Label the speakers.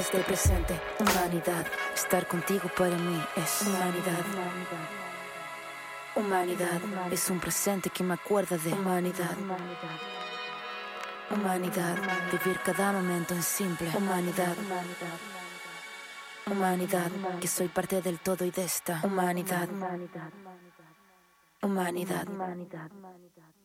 Speaker 1: este presente. Humanidad, estar contigo para mí es humanidad. Humanidad, es un presente que me acuerda de humanidad. Humanidad, vivir cada momento en simple humanidad. Humanidad, que soy parte del todo y de esta humanidad. Humanidad.